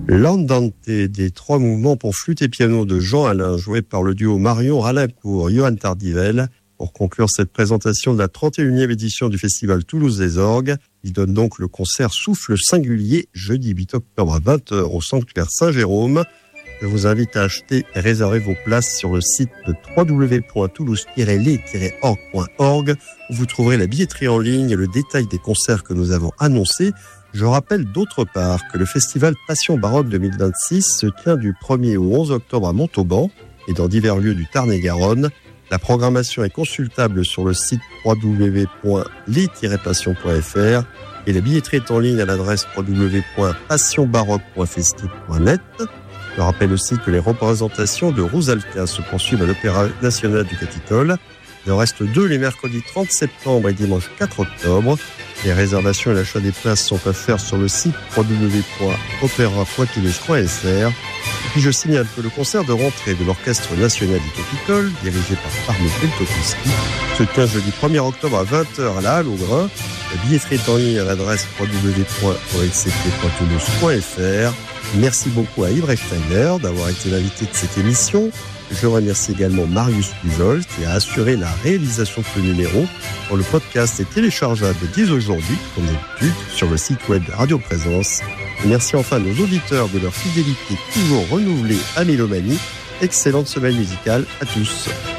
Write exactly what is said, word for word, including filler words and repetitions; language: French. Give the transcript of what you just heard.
L'Andante des trois mouvements pour flûte et piano de Jean Alain, joué par le duo Marion Ralincourt, Johan Tardivel, pour conclure cette présentation de la trente et unième édition du Festival Toulouse des Orgues. Il donne donc le concert Souffle Singulier, jeudi huit octobre à vingt heures au Sanctuaire Saint-Jérôme. Je vous invite à acheter et réserver vos places sur le site de w w w point toulouse tiret les tiret org point org où vous trouverez la billetterie en ligne et le détail des concerts que nous avons annoncés. Je rappelle d'autre part que le festival Passion Baroque deux mille vingt-six se tient du premier au onze octobre à Montauban et dans divers lieux du Tarn-et-Garonne. La programmation est consultable sur le site w w w point les tiret passion point f r et la billetterie est en ligne à l'adresse w w w point passion baroque point festi point net. Je rappelle aussi que les représentations de Rusalka se poursuivent à l'Opéra National du Capitole. Il en reste deux les mercredis trente septembre et dimanche quatre octobre. Les réservations et l'achat des places sont à faire sur le site w w w point opéra point toulouse point f r. Et puis je signale que le concert de rentrée de l'Orchestre National du Capitole, dirigé par Arnaud Peltokoski, se tient jeudi premier octobre à vingt heures à la Halle au Grain. La billetterie est en ligne à l'adresse w w w point o l c p point toulouse point f r. Merci beaucoup à Yves Rechsteiner d'avoir été l'invité de cette émission. Je remercie également Marius Pujol qui a assuré la réalisation de ce numéro. Dont le podcast est téléchargeable dès aujourd'hui, comme d'habitude, sur le site web de Radio Présence. Et merci enfin à nos auditeurs de leur fidélité toujours renouvelée à Mélomanie. Excellente semaine musicale à tous.